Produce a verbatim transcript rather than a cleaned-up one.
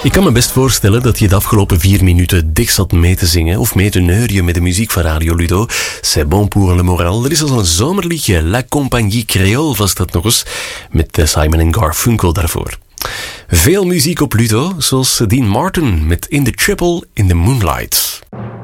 Ik kan me best voorstellen dat je de afgelopen vier minuten dicht zat mee te zingen of mee te neurien met de muziek van Radio Ludo. C'est bon pour le moral. Er is al een zomerliedje, La Compagnie Créole was dat nog eens, met Simon en Garfunkel daarvoor. Veel muziek op Ludo, zoals Dean Martin met In the Triple in the Moonlight.